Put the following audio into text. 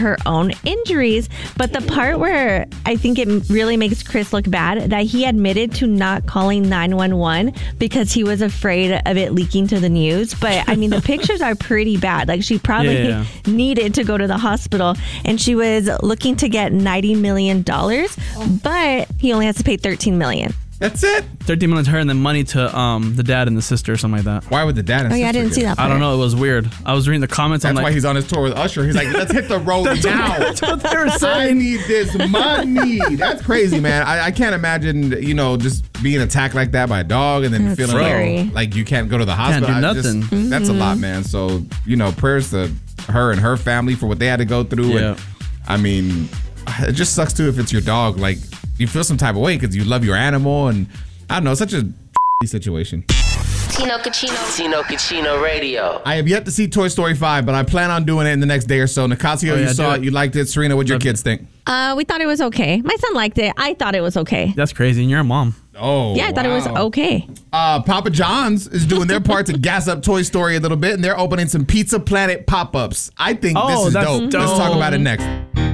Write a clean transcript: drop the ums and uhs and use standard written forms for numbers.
her own injuries. But the part where I think it really makes Chris look bad, that he admitted to not calling 911 because he was afraid of it leaking to the news. But I mean, the pictures are pretty bad. Like, she probably needed to go to the hospital, and she was looking to get $90 million, but he only has to pay $13 million. That's it? 13 million to her and then money to the dad and the sister or something like that. Why would the dad and sister I didn't see that part. I don't know. It was weird. I was reading the comments. That's why he's on his tour with Usher. He's like, let's hit the road now. That's what they were saying. I need this money. That's crazy, man. I can't imagine, just being attacked like that by a dog and then feeling like you can't go to the hospital. Can't do nothing. That's a lot, man. So, prayers to her and her family for what they had to go through. Yeah. And, I mean, it just sucks, too, if it's your dog. Like, you feel some type of way because you love your animal, and I don't know, such a situation. Tino Cucino Radio. I have yet to see Toy Story 5, but I plan on doing it in the next day or so. Nicasio, you saw it, you liked it. Serena, what'd your kids think? We thought it was okay. My son liked it. I thought it was okay. That's crazy. And you're a mom. Oh, yeah, I thought it was okay. Papa John's is doing their part to gas up Toy Story a little bit, and they're opening some Pizza Planet pop-ups. I think this is dope. Let's talk about it next.